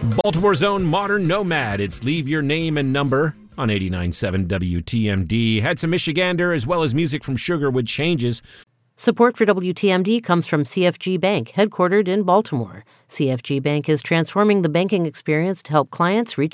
Baltimore's own Modern Nomad. It's Leave Your Name and Number on 89.7 WTMD. Had some Michigander as well as music from Sugarwood Changes. Support for WTMD comes from CFG Bank, headquartered in Baltimore. CFG Bank is transforming the banking experience to help clients reach